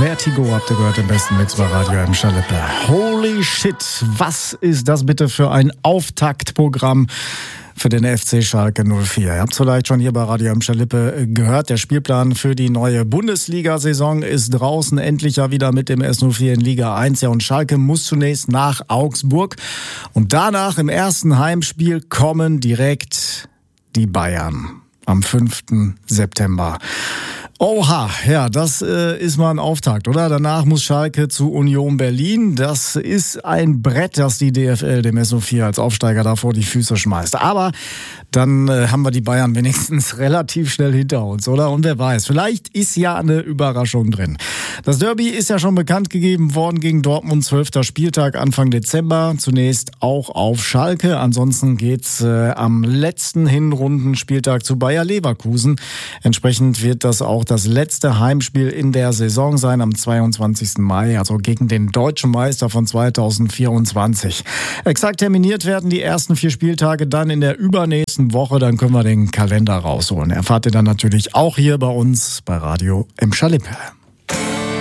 Vertigo habt ihr gehört, im besten Mix bei Radio Emscher-Lippe. Holy shit, was ist das bitte für ein Auftaktprogramm für den FC Schalke 04. Ihr habt es vielleicht schon hier bei Radio Emscher-Lippe gehört. Der Spielplan für die neue Bundesliga-Saison ist draußen, endlich ja wieder mit dem S04 in Liga 1. Ja, und Schalke muss zunächst nach Augsburg. Und danach im ersten Heimspiel kommen direkt die Bayern am 5. September. Oha, ja, das ist mal ein Auftakt, oder? Danach muss Schalke zu Union Berlin. Das ist ein Brett, das die DFL dem SO4 als Aufsteiger da vor die Füße schmeißt. Aber dann haben wir die Bayern wenigstens relativ schnell hinter uns, oder? Und wer weiß, vielleicht ist ja eine Überraschung drin. Das Derby ist ja schon bekannt gegeben worden gegen Dortmund, 12. Spieltag Anfang Dezember. Zunächst auch auf Schalke. Ansonsten geht's am letzten Hinrundenspieltag zu Bayer Leverkusen. Entsprechend wird das auch das letzte Heimspiel in der Saison sein am 22. Mai, also gegen den deutschen Meister von 2024. Exakt terminiert werden die ersten 4 Spieltage dann in der übernächsten Woche, dann können wir den Kalender rausholen. Erfahrt ihr dann natürlich auch hier bei uns bei Radio Emscher-Lippe.